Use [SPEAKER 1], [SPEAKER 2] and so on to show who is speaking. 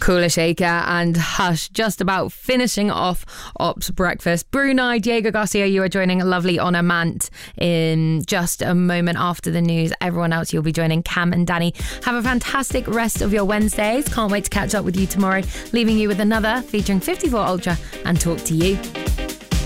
[SPEAKER 1] Kula Shaker and Hush, just about finishing off Ops Breakfast. Brunei, Diego Garcia, you are joining Lovely Honor Mant in just a moment after the news. Everyone else, you'll be joining Cam and Danny. Have a fantastic rest of your Wednesdays. Can't wait to catch up with you tomorrow, leaving you with another featuring 54 Ultra and Talk to You.